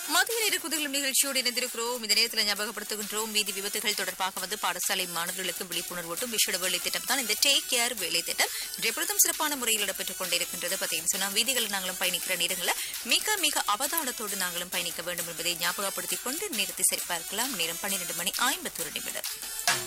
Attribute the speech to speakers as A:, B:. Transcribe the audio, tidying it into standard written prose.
A: மத்திய நேர குதிகளும் நிகழ்ச்சியோடு இணைந்திருக்கிறோம். இந்த நேரத்தில் ஞாபகப்படுத்துகின்றோம், வீதி விபத்துகள் தொடர்பாக பாடசாலை மாணவர்களுக்கு விழிப்புணர்வூட்டும் விசேட வேலை திட்டம் தான் இந்த டேக் கேர் வேலை திட்டம். எப்பொழுதும் சிறப்பான முறையில் இடம்பெற்றுக் கொண்டிருக்கின்றது. பார்த்தீங்கன்னு சொன்னா வீதிகளில் நாங்களும் பயணிக்கிற நேரங்களில் மிக மிக அவதானத்தோடு நாங்களும் பயணிக்க வேண்டும் என்பதை ஞாபகப்படுத்திக் கொண்டு நேரத்தை சரிபார்க்கலாம். நேரம் 12:51.